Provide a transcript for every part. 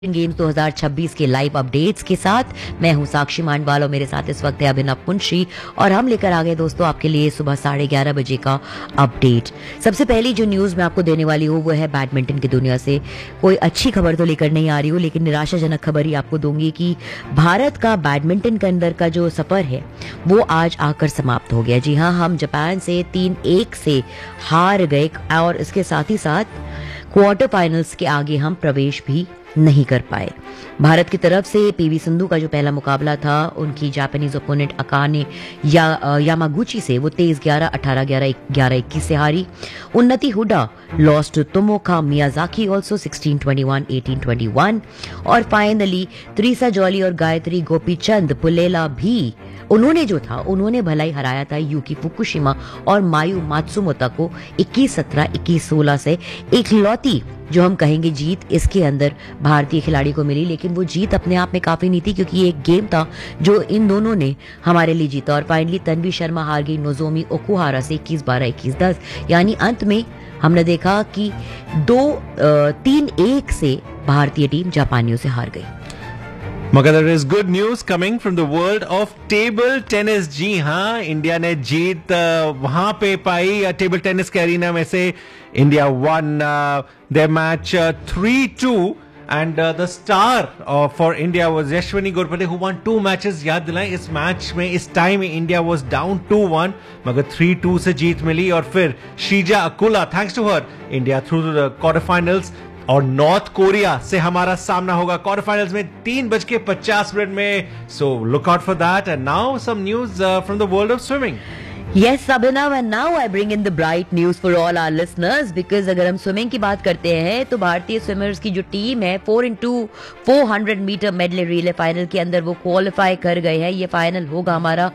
Games 2026 के live updates के साथ मैं हूं साक्षी मांडवाल और मेरे साथ इस वक्त है अभिनव मुंशी और हम लेकर आ गए दोस्तों आपके लिए सुबह 11:30 बजे का अपडेट। सबसे पहली जो न्यूज मैं आपको देने वाली हूं वो है बैडमिंटन की दुनिया से। कोई अच्छी खबर तो लेकर नहीं आ रही हूं, लेकिन निराशाजनक खबर ही आपको दूंगी कि भारत का बैडमिंटन के अंदर का जो सफर है वो आज आकर समाप्त हो गया। जी हाँ, हम जापान से 3-1 से हार गए और इसके साथ ही साथ क्वार्टर फाइनल्स के आगे हम प्रवेश भी नहीं कर पाए। भारत की तरफ से पीवी सिंधु का जो पहला मुकाबला था उनकी जापानीज ओपोनेंट अकाने यामागुची से वो 23-11, 18-11, 11-21 से हारी। उन्नति Hooda lost to तोमोका Miyazaki also 16-21, 18-21 और फाइनली त्रिसा जॉली और गायत्री गोपीचंद पुलेला भी उन्होंने भला ही हराया था यूकी फुकुशिमा और मायू मात्सुमोता को 21-17, 21-16 से। इकलौती जो हम कहेंगे जीत इसके अंदर भारतीय खिलाड़ी को मिली, लेकिन वो जीत अपने आप में काफी नहीं थी क्योंकि ये एक गेम था जो इन दोनों ने हमारे लिए जीता। और फाइनली तन्वी शर्मा हार गई नोजोमी ओकुहारा से 21-12, 21-10। यानी अंत में हमने देखा कि 3-1 से भारतीय टीम जापानियों से हार गई। मगर there is good news coming from the world of table tennis। जी हाँ, इंडिया ने जीत वहां पे पाई टेबल टेनिस के अरीना में से। India won their match 3-2 and the star for India was Yashwani Ghorpade who won 2 matches। याद दिलाएं, इस मैच में इस टाइम इंडिया was down 2-1 मगर 3-2 से जीत मिली और फिर Sheeza Akula thanks to her India through to the quarter finals. और नॉर्थ कोरिया से हमारा सामना होगा क्वार्टर फाइनल्स में 3:50 में। So look out for that. And now some news from the world of swimming. Yes, Abhinav, and now I bring in the bright news for all our listeners because अगर हम swimming की बात करते हैं तो भारतीय स्विमर्स की जो टीम है 4x400 metre medley relay final के अंदर वो क्वालिफाई कर गए हैं। ये फाइनल होगा हमारा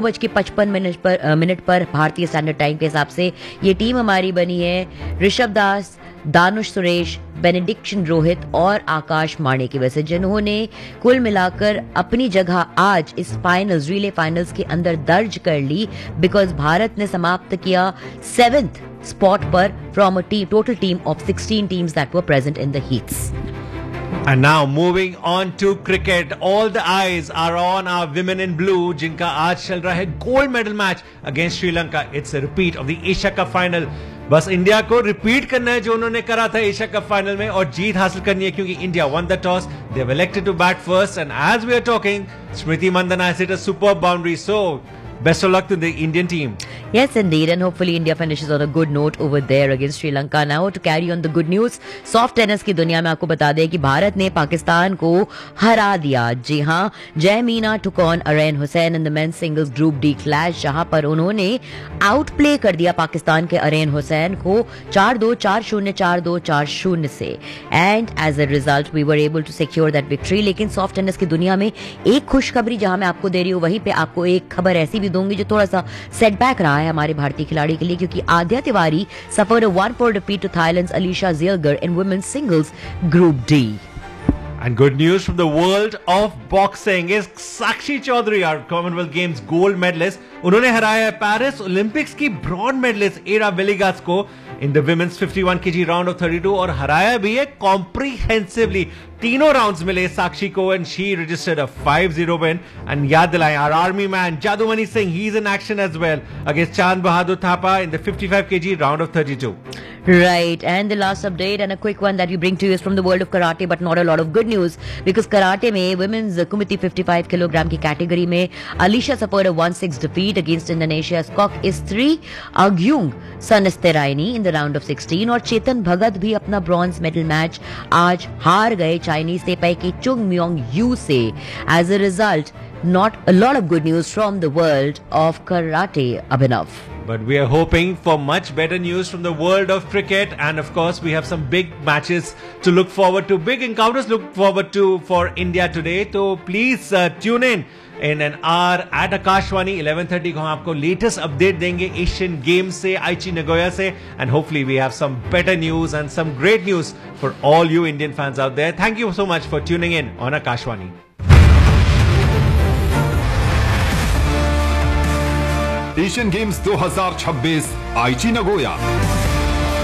2:55 मिनट पर भारतीय स्टैंडर्ड टाइम के हिसाब से। ये टीम हमारी बनी है ऋषभ दास, दानुश सुरेश, बेनेडिक्शन रोहित और आकाश माणे की वजह से, जिन्होंने कुल मिलाकर अपनी जगह आज इस फाइनल्स रिले फाइनल्स के अंदर दर्ज कर ली बिकॉज भारत ने समाप्त किया 7th स्पॉट पर from a total team of 16 teams that were present in the heats. And now moving on to cricket, all the eyes are on our women in blue जिनका आज चल रहा है gold medal match against Sri Lanka. It's a repeat of the Asia cup final. बस India को repeat करना है जो उन्होंने करा था एशिया कप फाइनल में और जीत हासिल करनी है क्योंकि India one the toss, they have elected to bat first and as we are talking Smriti Mandhana has hit a superb boundary. So best of luck to the Indian team. Yes, indeed, and hopefully India finishes on a good note over there against Sri Lanka. Now to carry on the good news, soft tennis की दुनिया में आपको बता दें कि भारत ने पाकिस्तान को हरा दिया। जी हाँ, जय Meena took on अरैन Hussain in the men's singles group D clash, जहां पर उन्होंने आउट प्ले कर दिया पाकिस्तान के अरैन हुसैन को 4-2, 4-0, 4-2, 4-0 से। And as a result we were able to secure that victory. लेकिन सॉफ्ट टेनिस की दुनिया में एक खुशखबरी जहां मैं आपको दे रही हूँ, वहीं पे आपको एक खबर ऐसी भी दूंगी जो थोड़ा सा सेटबैक रहा है हमारे भारतीय खिलाड़ी के लिए, क्योंकि आद्या Tiwari suffered 1-4 defeat to Thailand's Alisha Zierger in women's singles group D. And good news from the world of boxing is Sakshi Chaudhary, our Commonwealth Games gold medalist. उन्होंने हराया पेरिस ओलंपिक्स की ब्रॉन्ज मेडलिस्ट एरा वेलिगास को in the women's 51 kg round of 32 और हराया भी है comprehensively. तीनों rounds मिले साक्षी को and she registered a 5-0 win. And याद दिलाएं our army man जादूमणि Singh, he is in action as well against चांद Bahadur Thapa in the 55 kg round of 32. Right, and the last update and a quick one that we bring to you is from the world of karate, but not a lot of good news because karate में women's kumite 55 kilogram की category में Alisha suffered a 1-6 defeat against Indonesia's Kok Istri Agyung Sanesteraini in the round of 16 और चेतन भगत भी अपना bronze medal match आज हार गए Chinese तेपाई के चुंग म्योंग यू से। As a result, not a lot of good news from the world of karate, Abhinav. But we are hoping for much better news from the world of cricket, and of course we have some big matches to look forward to, big encounters look forward to for India today. So please tune in an hour at Akashvani 11:30 को हम आपको latest update देंगे Asian games से, आईची Nagoya से, and hopefully we have some better news and some great news for all you Indian fans out there. Thank you so much for tuning in on Akashvani. Asian games 2026 आईची Nagoya.